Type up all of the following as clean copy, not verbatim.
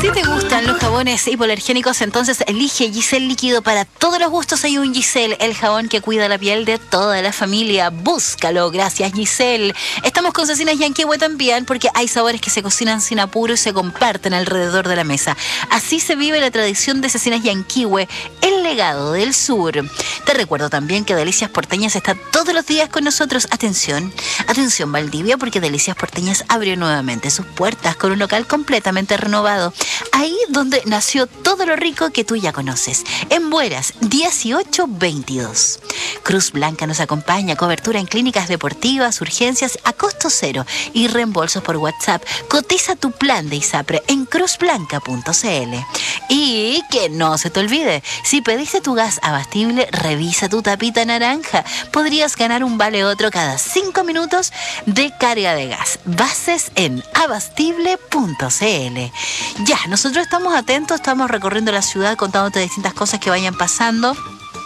Si te gustan los jabones hipoalergénicos, entonces elige Giselle Líquido. Para todos los gustos hay un Giselle, el jabón que cuida la piel de toda la familia. Búscalo, gracias Giselle. Estamos con Cecinas Yanquihue también, porque hay sabores que se cocinan sin apuro y se comparten alrededor de la mesa. Así se vive la tradición de Cecinas Yanquihue, el legado del sur. Te recuerdo también que Delicias Porteñas está todos los días con nosotros. Atención, atención Valdivia, porque Delicias Porteñas abrió nuevamente sus puertas con un local completamente renovado. Ahí donde nació todo lo rico que tú ya conoces. En Bueras, 1822. Cruz Blanca nos acompaña. Cobertura en clínicas deportivas, urgencias a costo cero y reembolsos por WhatsApp. Cotiza tu plan de ISAPRE en cruzblanca.cl. Y que no se te olvide, si pediste tu gas abastible, revisa tu tapita naranja. Podrías ganar un vale otro cada 5 minutos de carga de gas. Bases en abastible.cl. Ya, nosotros estamos atentos, estamos recorriendo la ciudad contándote distintas cosas que vayan pasando.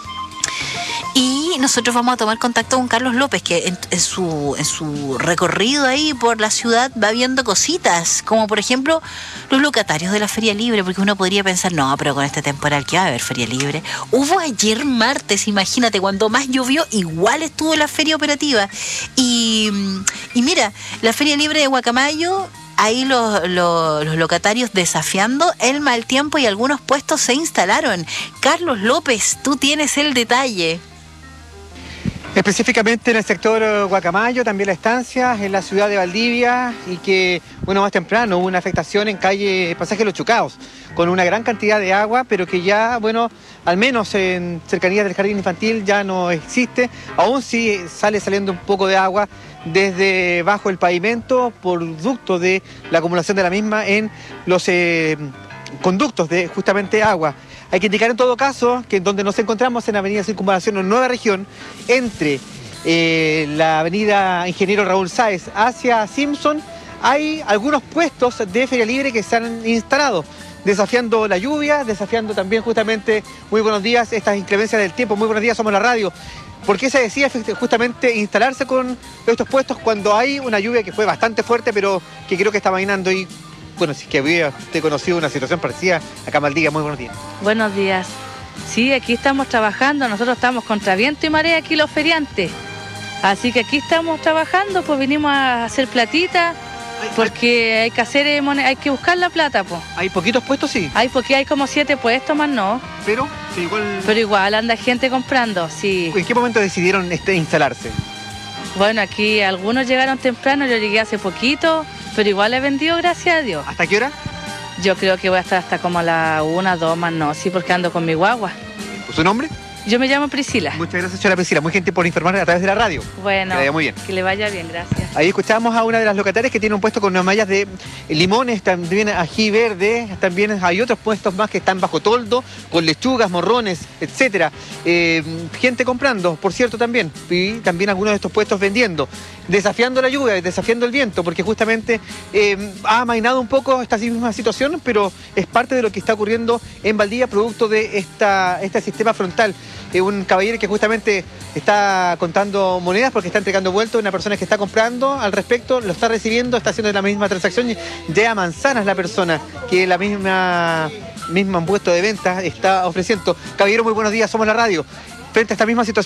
Y nosotros vamos a tomar contacto con Carlos López, que en su recorrido ahí por la ciudad va viendo cositas, como por ejemplo los locatarios de la Feria Libre, porque uno podría pensar, no, pero con este temporal que va a haber Feria Libre. Hubo ayer martes, imagínate, cuando más llovió, igual estuvo la feria operativa. Y mira, la Feria Libre de Guacamayo, ahí los locatarios desafiando el mal tiempo y algunos puestos se instalaron. Carlos López, tú tienes el detalle. Específicamente en el sector Guacamayo, también la estancia, en la ciudad de Valdivia, y que, bueno, más temprano hubo una afectación en calle Pasaje Los Chucaos, con una gran cantidad de agua, pero que ya, bueno, al menos en cercanías del jardín infantil ya no existe. Aún sí saliendo un poco de agua desde bajo el pavimento, producto de la acumulación de la misma en los conductos de justamente agua. Hay que indicar en todo caso que donde nos encontramos en Avenida Circunvalación o Nueva Región, entre la Avenida Ingeniero Raúl Sáez hacia Simpson, hay algunos puestos de Feria Libre que se han instalado, desafiando la lluvia, desafiando también justamente, muy buenos días, estas inclemencias del tiempo. Muy buenos días, somos la radio. ¿Por qué se decía justamente instalarse con estos puestos cuando hay una lluvia que fue bastante fuerte, pero que creo que está mainando? Y bueno, si es que había usted conocido una situación parecida acá en Valdivia. Muy buenos días. Buenos días. Sí, aquí estamos trabajando, nosotros estamos contra viento y marea aquí los feriantes. Así que aquí estamos trabajando, pues vinimos a hacer platita, porque hay que hacer hay que buscar la plata, pues. ¿Hay poquitos puestos, sí? Porque hay como 7 puestos más, no. Pero igual anda gente comprando, sí. ¿En qué momento decidieron instalarse? Bueno, aquí algunos llegaron temprano, yo llegué hace poquito, pero igual he vendido, gracias a Dios. ¿Hasta qué hora? Yo creo que voy a estar hasta como a la 1, 2 más, no, sí, porque ando con mi guagua. ¿Su nombre? Yo me llamo Priscila. Muchas gracias, señora Priscila. Muy gentil por informar a través de la radio. Bueno, que le vaya muy bien. Que le vaya bien, gracias. Ahí escuchamos a una de las locatarias que tiene un puesto con unas mallas de limones, también ají verde, también hay otros puestos más que están bajo toldo, con lechugas, morrones, etcétera. Gente comprando, por cierto, también. Y también algunos de estos puestos vendiendo, desafiando la lluvia, desafiando el viento, porque justamente ha amainado un poco esta misma situación, pero es parte de lo que está ocurriendo en Valdivia, producto de este sistema frontal. Un caballero que justamente está contando monedas porque está entregando vuelto a una persona que está comprando al respecto, lo está recibiendo, está haciendo la misma transacción. Lleva manzanas la persona que la misma puesto de venta está ofreciendo. Caballero, muy buenos días, somos la radio. Frente a esta misma situación,